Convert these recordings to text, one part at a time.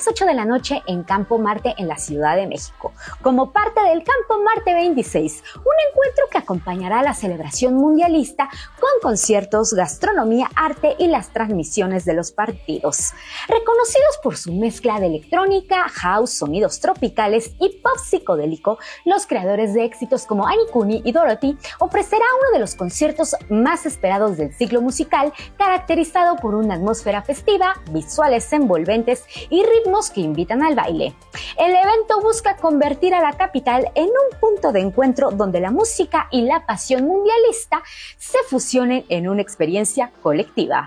las 8 de la noche en Campo Marte en la Ciudad de México, como parte del Campo Marte 26, un encuentro que acompañará la celebración mundialista con conciertos, gastronomía, arte y las transmisiones de los partidos. Reconocidos por su mezcla de electrónica, house, sonidos tropicales y pop psicodélico, los creadores de éxitos como Anikuni y Dorothy ofrecerá uno de los conciertos más esperados del ciclo musical, caracterizado por una atmósfera festiva, visuales envolventes y ritmos que invitan al baile. El evento busca convertir a la capital en un punto de encuentro donde la música y la pasión mundialista se fusionen en una experiencia colectiva.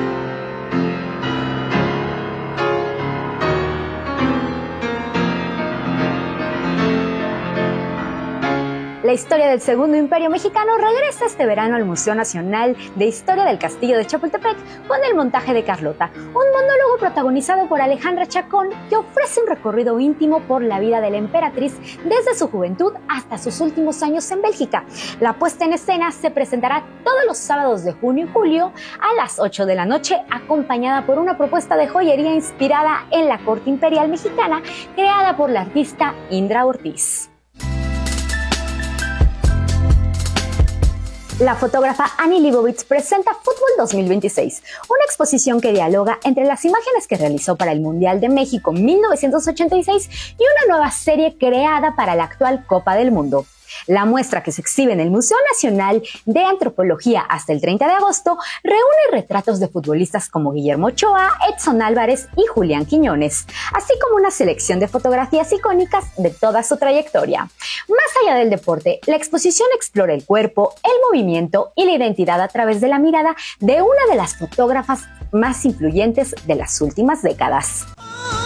La historia del Segundo Imperio Mexicano regresa este verano al Museo Nacional de Historia del Castillo de Chapultepec con el montaje de Carlota, un monólogo protagonizado por Alejandra Chacón que ofrece un recorrido íntimo por la vida de la emperatriz desde su juventud hasta sus últimos años en Bélgica. La puesta en escena se presentará todos los sábados de junio y julio a las 8 de la noche, acompañada por una propuesta de joyería inspirada en la corte imperial mexicana, creada por la artista Indra Ortiz. La fotógrafa Annie Leibovitz presenta Fútbol 2026, una exposición que dialoga entre las imágenes que realizó para el Mundial de México 1986 y una nueva serie creada para la actual Copa del Mundo. La muestra, que se exhibe en el Museo Nacional de Antropología hasta el 30 de agosto, reúne retratos de futbolistas como Guillermo Ochoa, Edson Álvarez y Julián Quiñones, así como una selección de fotografías icónicas de toda su trayectoria. Más allá del deporte, la exposición explora el cuerpo, el movimiento y la identidad a través de la mirada de una de las fotógrafas más influyentes de las últimas décadas.